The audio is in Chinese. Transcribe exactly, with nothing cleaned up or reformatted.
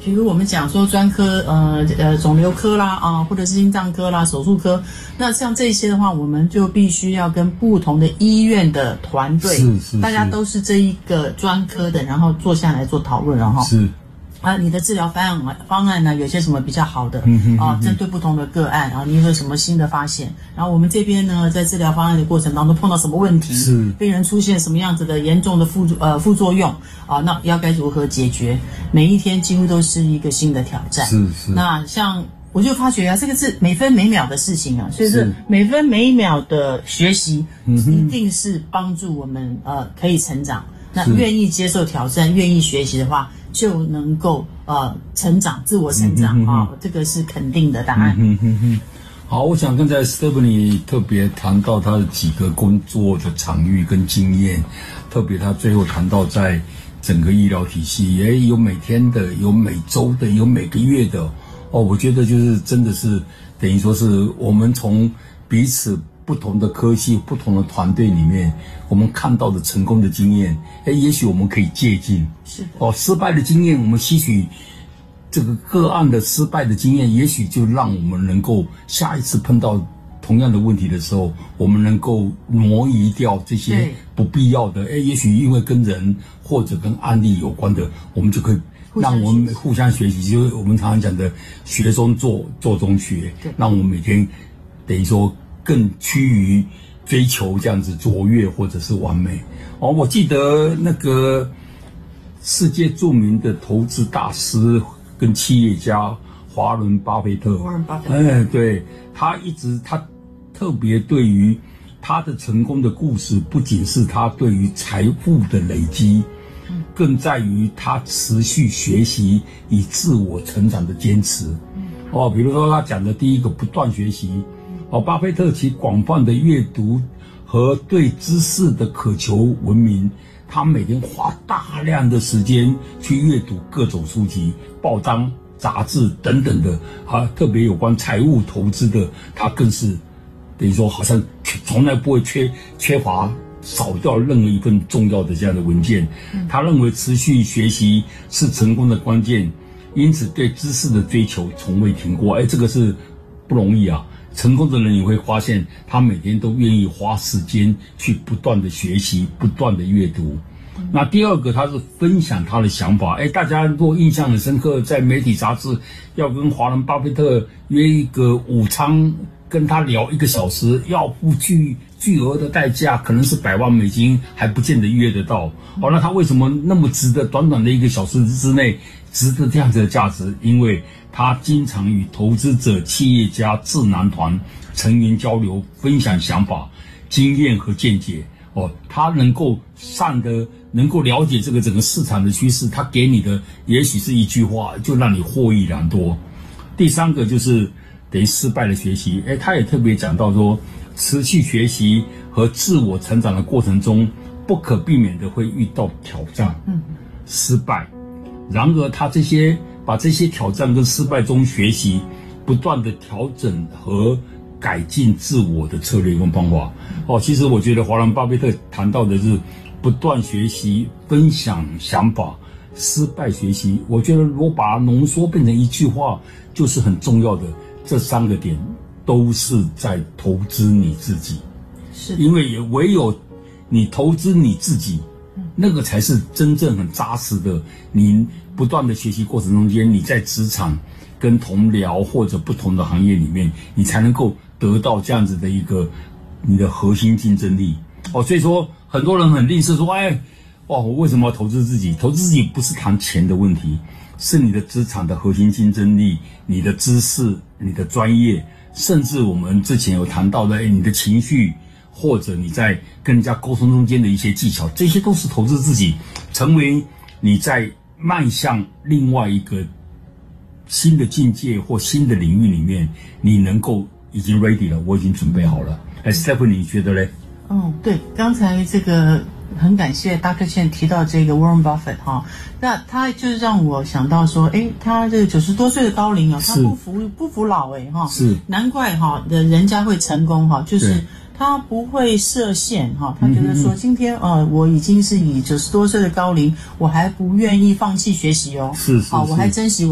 比如我们讲说专科，呃呃，肿瘤科啦啊，或者是心脏科啦、手术科，那像这些的话，我们就必须要跟不同的医院的团队， 是是， 大家都是这一个专科的，然后坐下来做讨论，然后是。 啊，你的治疗方案方案呢，有些什么比较好的？ 嗯哼啊，针对不同的个案，然后你有什么新的发现？然后我们这边呢，在治疗方案的过程当中碰到什么问题？ 是病人出现什么样子的严重的副呃副作用啊？那要该如何解决？每一天几乎都是一个新的挑战。 是是。那像我就发觉啊，这个是每分每秒的事情啊，所以是每分每秒的学习， 嗯、 一定是帮助我们呃可以成长。那愿意接受挑战、愿意学习的话，就能够呃成长、自我成长啊、哦，这个是肯定的答案。 嗯哼哼。好，我想刚才 Stephanie 特别谈到他的几个工作的场域跟经验，特别他最后谈到在整个医疗体系也有每天的、有每周的、有每个月的哦，我觉得就是真的是等于说是我们从彼此不同的科系、不同的团队里面，我们看到的成功的经验，哎，也许我们可以借鉴。 是的。 哦，失败的经验，我们吸取这个个案的失败的经验，也许就让我们能够下一次碰到同样的问题的时候，我们能够挪移掉这些不必要的。哎，也许因为跟人或者跟案例有关的，我们就可以让我们互相学习，就是我们常常讲的学中做，做中学，让我们每天等于说更趋于追求这样子卓越或者是完美。哦，我记得那个世界著名的投资大师跟企业家华伦巴菲特， 华伦巴菲特， 哎，对，他一直他特别对于他的成功的故事，不仅是他对于财富的累积，更在于他持续学习以自我成长的坚持。哦，比如说他讲的第一个不断学习。哦，巴菲特其广泛的阅读和对知识的渴求闻名，他每天花大量的时间去阅读各种书籍、报章、杂志等等的，啊，特别有关财务投资的，他更是等于说好像从来不会缺缺乏少掉任何一份重要的这样的文件。他认为持续学习是成功的关键，因此对知识的追求从未停过。哎，这个是不容易啊。成功的人你会发现，他每天都愿意花时间去不断的学习，不断的阅读。那第二个，他是分享他的想法。哎，大家如果印象很深刻，在媒体杂志要跟华伦巴菲特约一个午餐，跟他聊一个小时，要付巨巨额的代价，可能是百万美金，还不见得约得到。哦，那他为什么那么值得？短短的一个小时之内，值得这样子的价值？因为他经常与投资者、企业家、智囊团成员交流，分享想法、经验和见解。哦，他能够善的能够了解这个整个市场的趋势，他给你的也许是一句话，就让你获益良多。第三个就是等于失败的学习。哎，他也特别讲到说，持续学习和自我成长的过程中，不可避免的会遇到挑战、嗯、失败。然而，他这些把这些挑战跟失败中学习，不断的调整和改进自我的策略跟方法。哦，其实我觉得华伦巴菲特谈到的是不断学习、分享想法、失败学习。我觉得如果把它浓缩变成一句话，就是很重要的。这三个点都是在投资你自己，是因为也唯有你投资你自己，那个才是真正很扎实的。你不断的学习过程中间，你在职场跟同僚或者不同的行业里面，你才能够得到这样子的一个你的核心竞争力。哦，所以说很多人很吝啬说，哎，哇，我为什么要投资自己？投资自己不是谈钱的问题，是你的职场的核心竞争力、你的知识、你的专业，甚至我们之前有谈到的，哎，你的情绪，或者你在跟人家沟通中间的一些技巧，这些都是投资自己，成为你在迈向另外一个新的境界或新的领域里面，你能够已经 ready 了，我已经准备好了。哎 ，Stephanie， 你觉得嘞？ 哦，对，刚才这个很感谢 Doctor Chen 提到这个 Warren Buffett 哈，那他就是让我想到说，哎，他这个九十多岁的高龄啊，他不服不服老哎哈， 是难怪哈的人家会成功哈，就是他不会设限哈，他觉得说今天呃我已经是以九十多岁的高龄，我还不愿意放弃学习哦， 是是， 好，我还珍惜我。